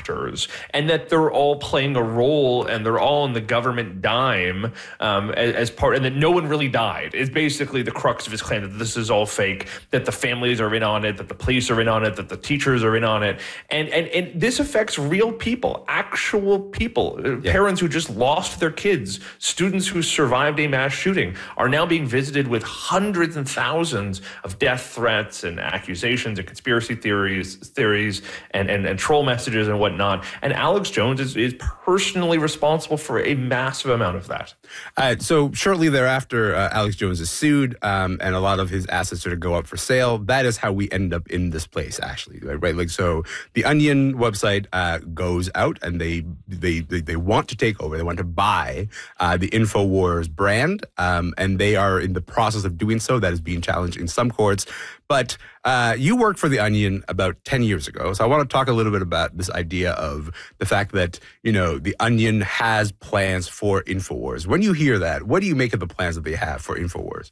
actors, and that they're all playing a role and they're all on the government dime as part, and that no one really died is basically the crux of his claim, that this is all fake, that the families are in on it, that the police are in on it, that the teachers are in on it. And this affects real people, actual people, parents who just lost their kids, students who survived a mass shooting are now being visited with hundreds and thousands of death threats and accusations and conspiracy theories and troll messages and whatnot. And Alex Jones is personally responsible for a massive amount of that. So shortly thereafter, Alex Jones is sued, and a lot of his assets sort of go up for sale. That is how we end up in this place, actually, right? Like, so the Onion website goes out, and they want to take over. They want to buy the InfoWars brand, and they are in the process of doing so. That is being challenged in some courts. But you worked for The Onion about 10 years ago. So I want to talk a little bit about this idea of the fact that, you know, The Onion has plans for InfoWars. When you hear that, what do you make of the plans that they have for InfoWars?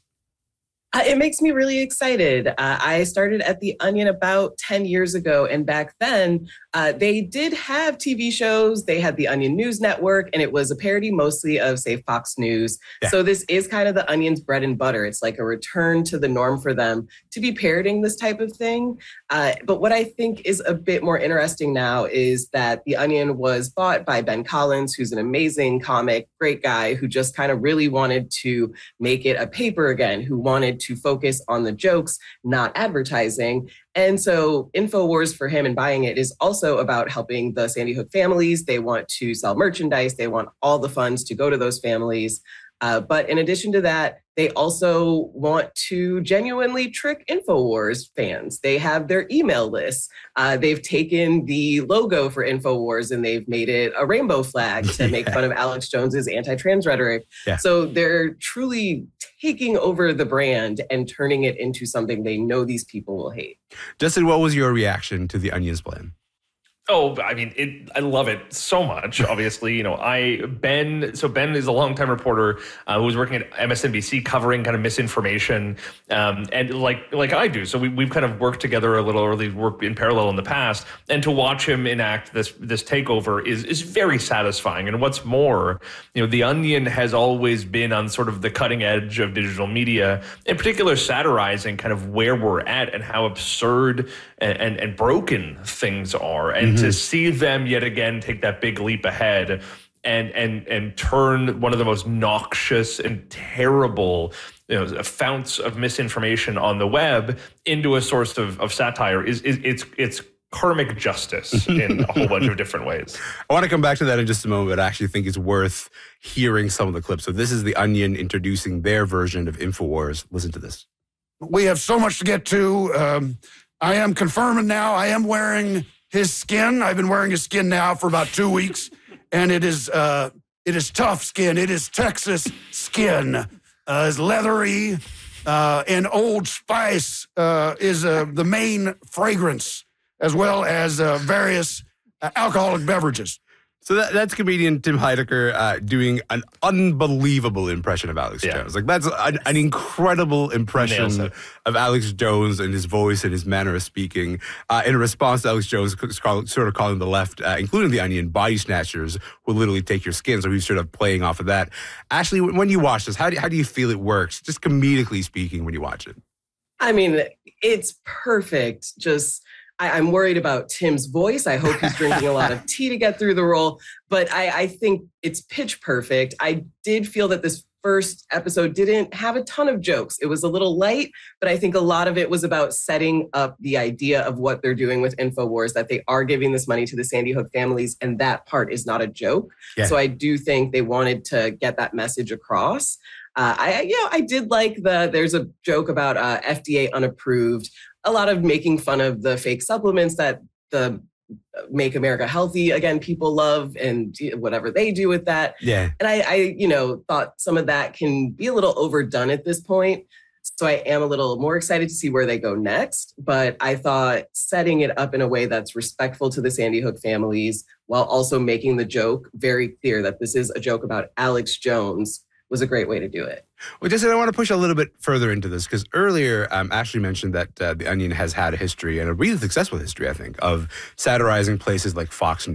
It makes me really excited. I started at The Onion about 10 years ago. And back then, they did have TV shows. They had The Onion News Network, and it was a parody mostly of, say, Fox News. Yeah. So this is kind of The Onion's bread and butter. It's like a return to the norm for them to be parodying this type of thing. But what I think is a bit more interesting now is that The Onion was bought by Ben Collins, who's an amazing comic, great guy, who just kind of really wanted to make it a paper again, who wanted to focus on the jokes, not advertising. And so InfoWars for him and buying it is also about helping the Sandy Hook families. They want to sell merchandise. They want all the funds to go to those families. But in addition to that, they also want to genuinely trick InfoWars fans. They have their email lists. They've taken the logo for InfoWars and they've made it a rainbow flag to make fun of Alex Jones's anti-trans rhetoric. Yeah. So they're truly taking over the brand and turning it into something they know these people will hate. Justin, what was your reaction to The Onion's plan? Oh, I mean, I love it so much. Obviously, you know, Ben is a longtime reporter who was working at MSNBC covering kind of misinformation, and like I do. So we've kind of worked together a little, or at least worked in parallel in the past. And to watch him enact this takeover is very satisfying. And what's more, you know, The Onion has always been on sort of the cutting edge of digital media, in particular satirizing kind of where we're at and how absurd and broken things are. And to see them yet again take that big leap ahead and turn one of the most noxious and terrible, you know, founts of misinformation on the web into a source of satire it's karmic justice in a whole bunch of different ways. I want to come back to that in just a moment, but I actually think it's worth hearing some of the clips. So this is The Onion introducing their version of InfoWars. Listen to this. We have so much to get to. I am confirming now, I am wearing his skin. I've been wearing his skin now for about 2 weeks, and it is tough skin. It is Texas skin. It's leathery, and Old Spice is the main fragrance, as well as various alcoholic beverages. So that's comedian Tim Heidecker doing an unbelievable impression of Alex Jones. Like, that's an incredible impression of Alex Jones and his voice and his manner of speaking. In response to Alex Jones sort of calling the left, including The Onion, body snatchers who literally take your skin. So he's sort of playing off of that. Ashley, when you watch this, how do you feel it works, just comedically speaking, when you watch it? I mean, it's perfect. I'm worried about Tim's voice. I hope he's drinking a lot of tea to get through the role. But I think it's pitch perfect. I did feel that this first episode didn't have a ton of jokes. It was a little light, but I think a lot of it was about setting up the idea of what they're doing with InfoWars, that they are giving this money to the Sandy Hook families, and that part is not a joke. Yeah. So I do think they wanted to get that message across. I did like there's a joke about FDA unapproved, a lot of making fun of the fake supplements that the Make America Healthy, again, people love, and whatever they do with that. Yeah. And I thought some of that can be a little overdone at this point. So I am a little more excited to see where they go next. But I thought setting it up in a way that's respectful to the Sandy Hook families, while also making the joke very clear that this is a joke about Alex Jones, was a great way to do it. Well, Justin, I want to push a little bit further into this, because earlier Ashley mentioned that The Onion has had a history, and a really successful history, I think, of satirizing places like Fox News.